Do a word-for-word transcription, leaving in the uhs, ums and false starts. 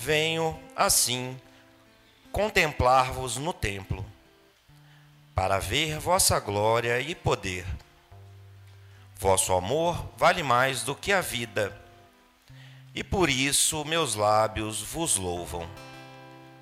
venho, assim, contemplar-vos no templo, para ver vossa glória e poder. Vosso amor vale mais do que a vida, e por isso meus lábios vos louvam.